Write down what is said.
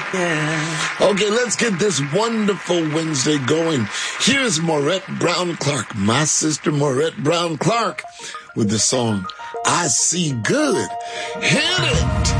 Okay, let's get this wonderful Wednesday going. Here's Maurette Brown Clark, my sister Maurette Brown Clark, with the song, I See Good. Hit it!